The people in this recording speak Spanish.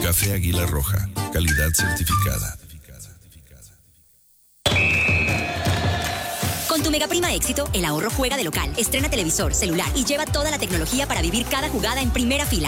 Café Águila Roja, calidad certificada. Con tu Mega Prima Éxito, el ahorro juega de local. Estrena televisor, celular y lleva toda la tecnología para vivir cada jugada en primera fila.